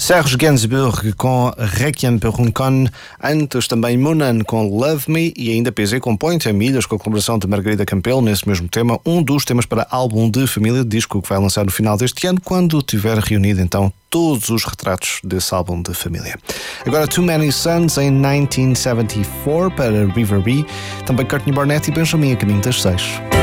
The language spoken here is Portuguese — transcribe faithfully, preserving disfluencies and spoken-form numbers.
Serge Gainsbourg com Requiem pour un Con, antes também Munan com Love Me e ainda P Z com Point a Milhas, com a colaboração de Margarida Campelo nesse mesmo tema, um dos temas para álbum de família, disco que vai lançar no final deste ano, quando tiver reunido então todos os retratos desse álbum de família. Agora Too Many Suns em nineteen seventy-four para River Bee, também Courtney Barnett e Benjamin a caminho das seis.